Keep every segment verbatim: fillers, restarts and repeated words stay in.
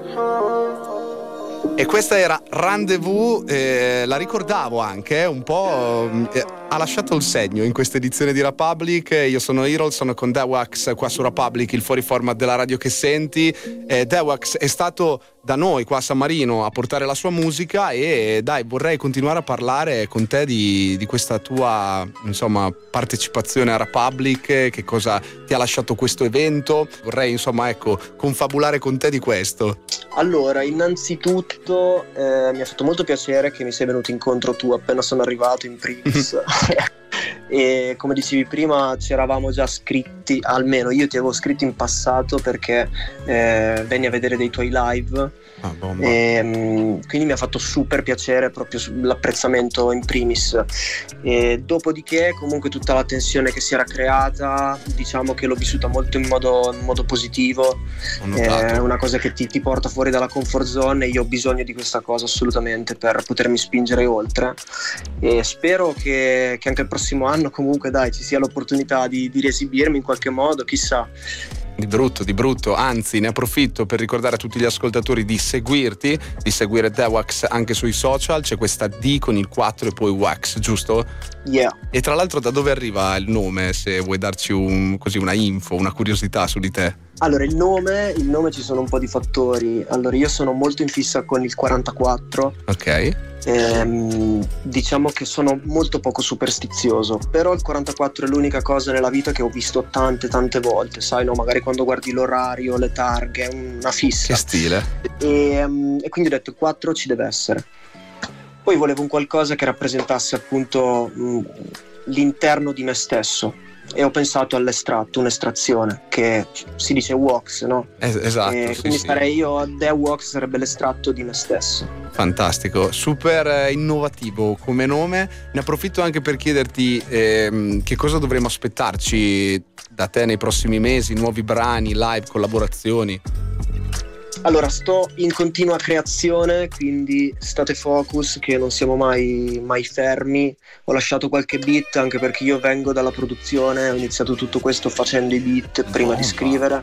E questa era Rendezvous, eh, la ricordavo anche un po', eh, ha lasciato il segno in questa edizione di Republic. Io sono Errol, sono con The Wax qua su Republic, il fuori format della radio che senti. eh, The Wax è stato da noi qua a San Marino a portare la sua musica e dai, vorrei continuare a parlare con te di, di questa tua, insomma, partecipazione a Republic, che cosa ti ha lasciato questo evento. Vorrei, insomma, ecco, confabulare con te di questo. Allora, innanzitutto eh, mi ha fatto molto piacere che mi sei venuto incontro tu appena sono arrivato in primis. E come dicevi prima, ci eravamo già scritti, almeno io ti avevo scritto in passato perché eh, venni a vedere dei tuoi live. Ah, e, um, quindi mi ha fatto super piacere proprio l'apprezzamento in primis. E dopodiché comunque tutta la tensione che si era creata, diciamo che l'ho vissuta molto in modo, in modo positivo. È una cosa che ti, ti porta fuori dalla comfort zone e io ho bisogno di questa cosa assolutamente per potermi spingere oltre, e spero che, che anche il prossimo anno comunque dai ci sia l'opportunità di, di riesibirmi in qualche modo, chissà. Di brutto, di brutto, anzi ne approfitto per ricordare a tutti gli ascoltatori di seguirti, di seguire The Wax anche sui social. C'è questa D con il quattro e poi Wax, giusto? Yeah. E tra l'altro da dove arriva il nome, se vuoi darci un, così una info, una curiosità su di te? Allora il nome, il nome ci sono un po' di fattori. Allora io sono molto in fissa con il quarantaquattro. Ok. Ehm, diciamo che sono molto poco superstizioso, però il quarantaquattro è l'unica cosa nella vita che ho visto tante tante volte, sai, no? Magari quando guardi l'orario, le targhe, una fissa. Che stile. E, um, e quindi ho detto il quattro ci deve essere. Poi volevo un qualcosa che rappresentasse appunto mh, l'interno di me stesso, e ho pensato all'estratto, un'estrazione che si dice wax, no? Es- esatto. E sì, quindi sì. sarei io, The Wax sarebbe l'estratto di me stesso. Fantastico, super innovativo come nome. Ne approfitto anche per chiederti ehm, che cosa dovremo aspettarci da te nei prossimi mesi, nuovi brani, live, collaborazioni. Allora, sto in continua creazione, quindi state focus che non siamo mai, mai fermi. Ho lasciato qualche beat anche perché io vengo dalla produzione, ho iniziato tutto questo facendo i beat prima oh, di scrivere.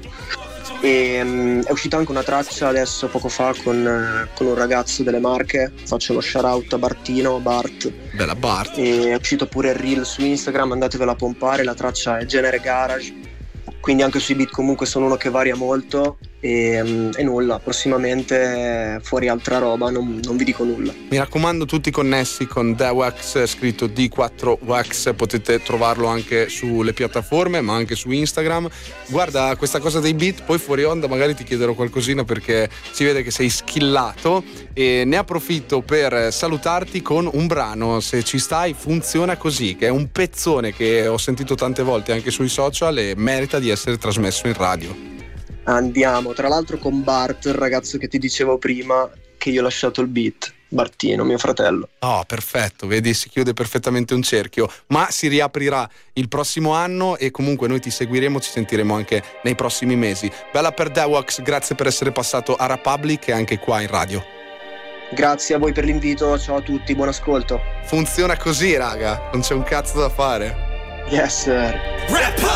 E um, è uscita anche una traccia adesso poco fa con, uh, con un ragazzo delle Marche. Faccio lo shout out a Bartino, Bart. Bella Bart. E è uscito pure il reel su Instagram, andatevela a pompare. La traccia è genere garage, quindi anche sui beat comunque sono uno che varia molto. E, um, e nulla, prossimamente fuori altra roba, non, non vi dico nulla. Mi raccomando, tutti connessi con The Wax, scritto D quattro Wax, potete trovarlo anche sulle piattaforme ma anche su Instagram. Guarda, questa cosa dei beat, poi fuori onda magari ti chiederò qualcosina perché si vede che sei schillato, e ne approfitto per salutarti con un brano, se ci stai, Funziona Così, che è un pezzone che ho sentito tante volte anche sui social e merita di essere trasmesso in radio. Andiamo, tra l'altro con Bart, il ragazzo che ti dicevo prima che io ho lasciato il beat, Bartino, mio fratello. Oh, perfetto, vedi, si chiude perfettamente un cerchio, ma si riaprirà il prossimo anno e comunque noi ti seguiremo, ci sentiremo anche nei prossimi mesi. Bella per The Wax, grazie per essere passato a Republic e anche qua in radio. Grazie a voi per l'invito, ciao a tutti, buon ascolto. Funziona così, raga, non c'è un cazzo da fare. Yes sir. Republic!